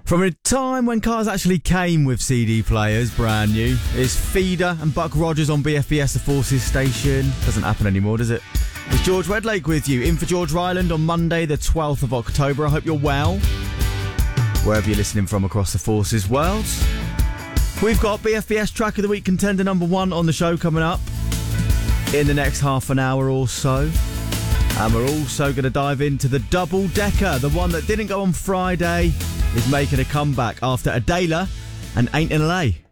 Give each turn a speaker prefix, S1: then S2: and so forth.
S1: From a time when cars actually came with CD players, brand new, it's Feeder and Buck Rogers on BFBS The Forces station. Doesn't happen anymore, does it? It's George Redlake with you, in for George Ryland on Monday the 12th of October. I hope you're well, wherever you're listening from across the Forces world. We've got BFBS Track of the Week contender number 1 on the show coming up in the next half an hour or so. And we're also going to dive into the double decker, the one that didn't go on Friday, is making a comeback after Adela and Ain't in LA.